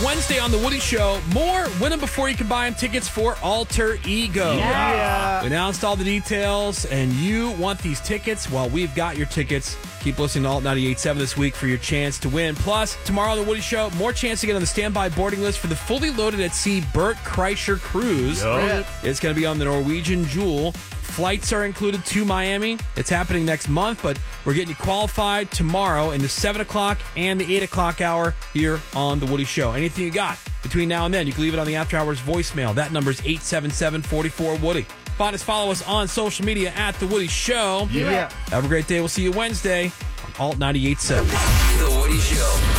Wednesday on The Woody Show. More Win Them Before You Can Buy Them tickets for Alter Ego. Yeah. We announced all the details, and you want these tickets? Well, we've got your tickets. Keep listening to Alt 98.7 this week for your chance to win. Plus, tomorrow on The Woody Show, more chance to get on the standby boarding list for the fully loaded at sea Bert Kreischer cruise. Yep. It's going to be on the Norwegian Jewel. Flights are included to Miami. It's happening next month, but we're getting you qualified tomorrow in the 7 o'clock and the 8 o'clock hour here on The Woody Show. Anything you got between now and then, you can leave it on the After Hours voicemail. That number is 877-44-WOODY. Find us, follow us on social media at The Woody Show. Yeah. Have a great day. We'll see you Wednesday on Alt 98.7. The Woody Show.